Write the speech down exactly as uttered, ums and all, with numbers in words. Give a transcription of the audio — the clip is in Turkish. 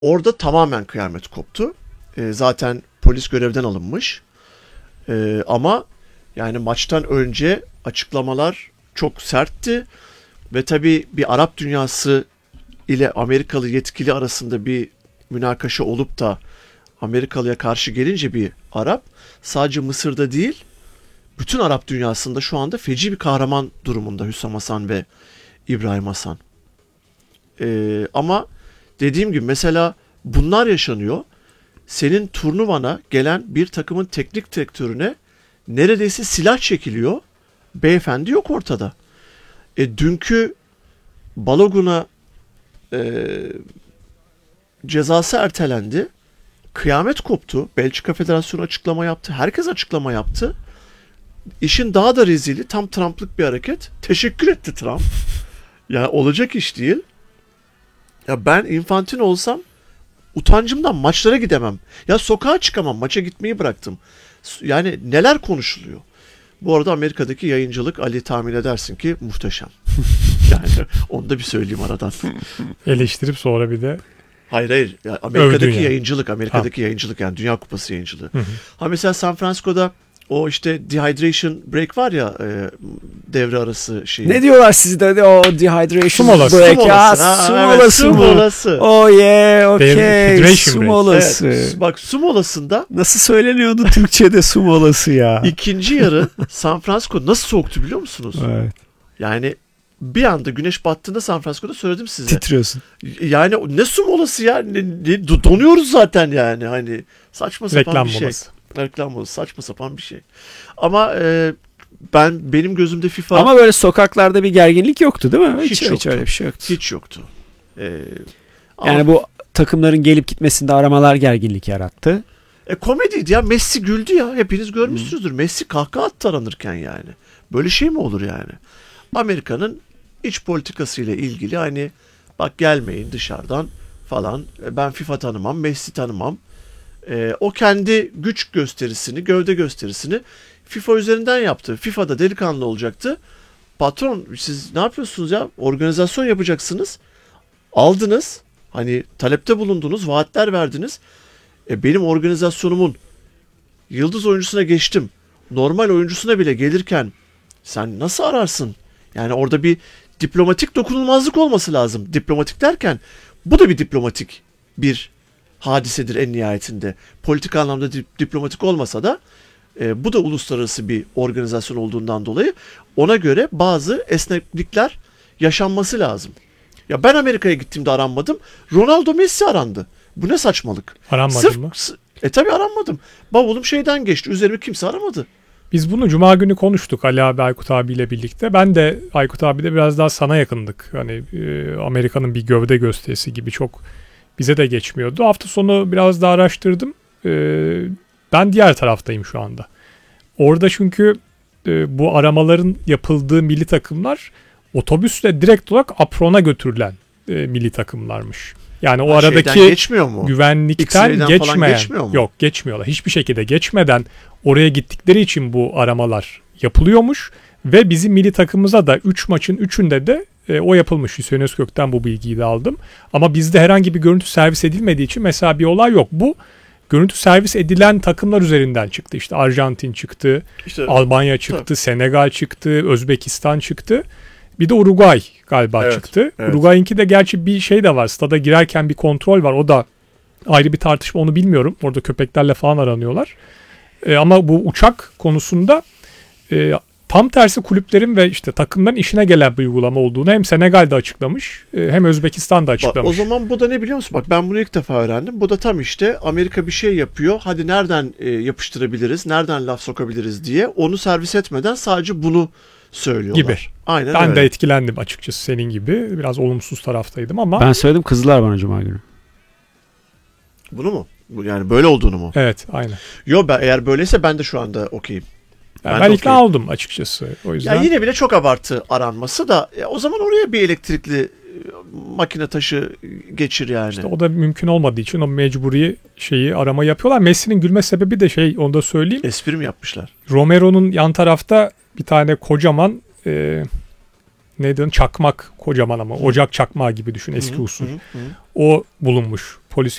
Orada tamamen kıyamet koptu. E, zaten polis görevden alınmış. E, ama yani maçtan önce açıklamalar çok sertti. Ve tabii bir Arap dünyası ile Amerikalı yetkili arasında bir münakaşa olup da Amerikalı'ya karşı gelince bir Arap, sadece Mısır'da değil, bütün Arap dünyasında şu anda feci bir kahraman durumunda Hüsam Hasan ve İbrahim Hasan. Ee, ama dediğim gibi mesela bunlar yaşanıyor. Senin turnuvana gelen bir takımın teknik direktörüne neredeyse silah çekiliyor. Beyefendi yok ortada. E, dünkü Balogun'a e, cezası ertelendi. Kıyamet koptu. Belçika Federasyonu açıklama yaptı. Herkes açıklama yaptı. İşin daha da rezili, tam Trump'lık bir hareket. Teşekkür etti Trump. Yani olacak iş değil. Ya ben Infantino olsam utancımdan maçlara gidemem. Ya sokağa çıkamam. Maça gitmeyi bıraktım. Yani neler konuşuluyor. Bu arada Amerika'daki yayıncılık, Ali, tahmin edersin ki muhteşem. Yani onu da bir söyleyeyim aradan. Eleştirip sonra bir de Hayır hayır. Yani Amerika'daki yani. yayıncılık, Amerika'daki ha. yayıncılık yani Dünya Kupası yayıncılığı. Hı hı. Ha mesela San Francisco'da o işte dehydration break var ya, e, devre arası şey. Ne diyorlar sizde o dehydration su molası. break? Su ya molası. su Ha, molası evet, mı? su molası. Oh yeah, okay. Su break. molası. Evet, bak su molasında nasıl söyleniyordu Türkçe'de su molası ya? İkinci yarı San Francisco nasıl soğuktu biliyor musunuz? Evet. Yani bir anda güneş battığında San Francisco'da söyledim size. Titriyorsun. Yani ne su molası ya? Ne, ne, donuyoruz zaten yani. Hani saçma sapan reklam bir şey. molası. Reklam molası. Saçma sapan bir şey. Ama e, ben benim gözümde FIFA... Ama böyle sokaklarda bir gerginlik yoktu değil mi? Hiç, hiç, yoktu. hiç öyle bir şey yoktu. Hiç yoktu. Ee, yani ama... bu takımların gelip gitmesinde aramalar gerginlik yarattı. E, komediydi ya. Messi güldü ya. Hepiniz görmüşsünüzdür. Hmm. Messi kahkaha attı aranırken yani. Böyle şey mi olur yani? Amerika'nın iç politikasıyla ilgili hani bak gelmeyin dışarıdan falan. Ben FIFA tanımam, Messi tanımam. Ee, o kendi güç gösterisini, gövde gösterisini FIFA üzerinden yaptı. FIFA'da delikanlı olacaktı. Patron siz ne yapıyorsunuz ya? Organizasyon yapacaksınız. Aldınız. Hani talepte bulundunuz, vaatler verdiniz. E, benim organizasyonumun yıldız oyuncusuna geçtim. Normal oyuncusuna bile gelirken sen nasıl ararsın? Yani orada bir diplomatik dokunulmazlık olması lazım. Diplomatik derken bu da bir diplomatik bir hadisedir en nihayetinde. Politik anlamda dip, diplomatik olmasa da e, bu da uluslararası bir organizasyon olduğundan dolayı ona göre bazı esneklikler yaşanması lazım. Ya ben Amerika'ya gittiğimde aranmadım. Ronaldo Messi arandı. Bu ne saçmalık. Aranmadın Sırf, mı? E tabii aranmadım. Bavulum şeyden geçti. Üzerime kimse aramadı. Biz bunu Cuma günü konuştuk Ali abi, Aykut abiyle birlikte. Ben de Aykut abi de biraz daha sana yakındık. Hani e, Amerika'nın bir gövde gösterisi gibi çok bize de geçmiyordu. Hafta sonu biraz daha araştırdım. E, ben diğer taraftayım şu anda. Orada çünkü e, bu aramaların yapıldığı milli takımlar otobüsle direkt olarak aprona götürülen e, milli takımlarmış. Yani o ha, aradaki geçmiyor mu? güvenlikten geçmeyen, yok geçmiyorlar. Hiçbir şekilde geçmeden oraya gittikleri için bu aramalar yapılıyormuş ve bizim milli takımımıza da üç maçın üçünde de e, o yapılmış. Hüseyin Özkök'ten bu bilgiyi de aldım. Ama bizde herhangi bir görüntü servis edilmediği için mesela bir olay yok. Bu görüntü servis edilen takımlar üzerinden çıktı. İşte Arjantin çıktı, işte, Almanya çıktı, tabii. Senegal çıktı, Özbekistan çıktı. Bir de Uruguay galiba evet, çıktı. Evet. Uruguay'ınki de gerçi bir şey de var. Stada girerken bir kontrol var. O da ayrı bir tartışma, onu bilmiyorum. Orada köpeklerle falan aranıyorlar. E, ama bu uçak konusunda e, tam tersi kulüplerin ve işte takımların işine gelen bir uygulama olduğunu hem Senegal'de açıklamış e, hem Özbekistan'da açıklamış. Bak, o zaman bu da ne biliyor musun? Bak ben bunu ilk defa öğrendim. Bu da tam işte Amerika bir şey yapıyor. Hadi nereden e, yapıştırabiliriz, nereden laf sokabiliriz diye onu servis etmeden sadece bunu söylüyorlar. Gibi. Aynen ben öyle. de etkilendim açıkçası senin gibi. Biraz olumsuz taraftaydım ama. Ben söyledim, kızdılar bana Cuma günü. Bunu mu? Yani böyle olduğunu mu? Evet, aynen. Yo ben eğer böyleyse ben de şu anda okeyim. Yani ben ben ikna okay. oldum açıkçası. O yüzden. Ya yine bile çok abartı aranması da ya o zaman oraya bir elektrikli makine taşı geçir yani. İşte o da mümkün olmadığı için o mecburi şeyi arama yapıyorlar. Messi'nin gülme sebebi de şey, onu da söyleyeyim. Espri mi yapmışlar? Romero'nun yan tarafta bir tane kocaman e, neydi? Çakmak kocaman ama ocak çakmağı gibi düşün eski Hı hı, usul. hı hı. O bulunmuş. Polis